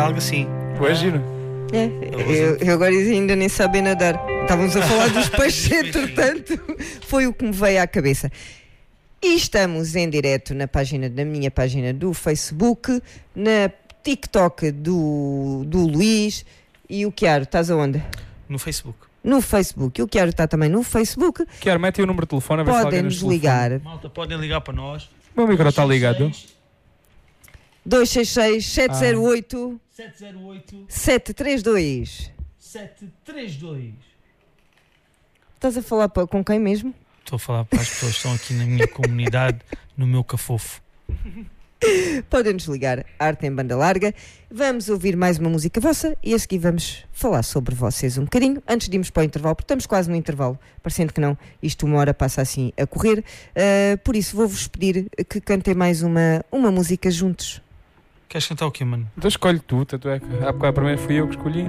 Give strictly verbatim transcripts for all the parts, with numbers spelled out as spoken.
algo assim. Pois, giro. É, eu, eu agora ainda nem sabem nadar. Estávamos a falar dos peixes, entretanto, foi o que me veio à cabeça. E estamos em direto na página, na minha página do Facebook, na TikTok do, do Luís. E o Chiaro, estás aonde? No Facebook. No Facebook. E o Chiaro está também no Facebook. Chiaro, mete aí o número de telefone a ver se alguém nos Podem-nos ligar. telefone. Malta, podem ligar para nós. O meu micro está ligado. dois seis seis, sete zero oito, sete zero oito, sete três dois. sete três dois. Estás a falar pa- com quem mesmo? Estou a falar para as pessoas que estão aqui na minha comunidade, no meu cafofo. Podem-nos ligar. Arte em Banda Larga. Vamos ouvir mais uma música vossa e a seguir vamos falar sobre vocês um bocadinho, antes de irmos para o intervalo, porque estamos quase no intervalo, parecendo que não, isto uma hora passa assim a correr. Uh, por isso vou-vos pedir que cantem mais uma, uma música juntos. Queres cantar o quê, mano? Então escolhe tu, tu é que há bocado primeiro fui eu que escolhi.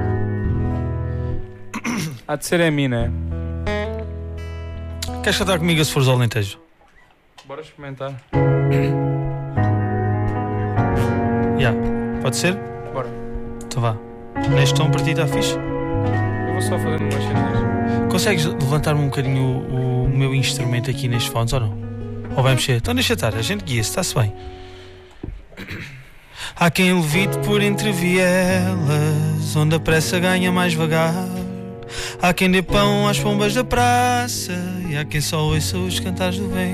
Há de ser a mim, não é? Queres cantar comigo se fores ao Alentejo? Bora experimentar. Já, yeah. Pode ser? Bora. Então vá. Neste tom para ti está fixe? Eu vou só fazer umas cenas. Consegues levantar-me um bocadinho o, o meu instrumento aqui nestes fones ou não? Ou vai mexer? Então deixa estar, a gente guia-se, está-se bem. Há quem levite por entre vielas, onde a pressa ganha mais vagar. Há quem dê pão às pombas da praça, e há quem só ouça os cantares do vento.